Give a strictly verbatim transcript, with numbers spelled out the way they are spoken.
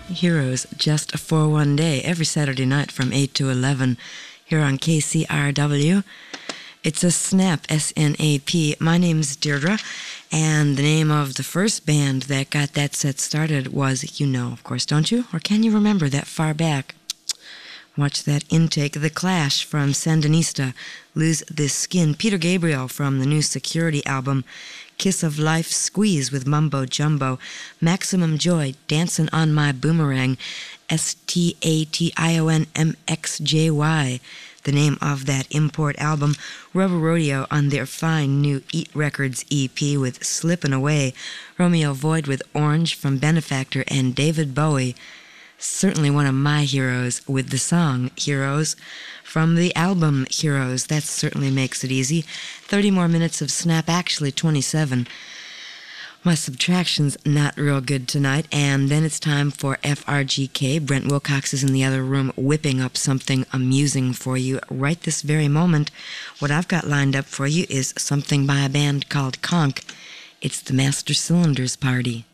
Heroes just for one day, every Saturday night from eight to eleven here on K C R W. It's a snap, S N A P. My name's Deirdre, and the name of the first band that got that set started was, you know, of course, don't you? Or can you remember that far back? Watch that intake. The Clash from Sandinista, Lose This Skin. Peter Gabriel from the new Security album, Kiss of Life, Squeeze with Mumbo Jumbo. Maximum Joy, Dancing on My Boomerang, S T A T I O N M X J Y, the name of that import album. Rubber Rodeo on their fine new Eat Records E P with Slippin' Away. Romeo Void with Orange from Benefactor, and David Bowie, certainly one of my heroes, with the song Heroes from the album Heroes. That certainly makes it easy. thirty more minutes of snap, actually twenty-seven. My subtraction's not real good tonight, and then it's time for F R G K. Brent Wilcox is in the other room whipping up something amusing for you right this very moment. What I've got lined up for you is something by a band called Conk. It's the Master Cylinders Party.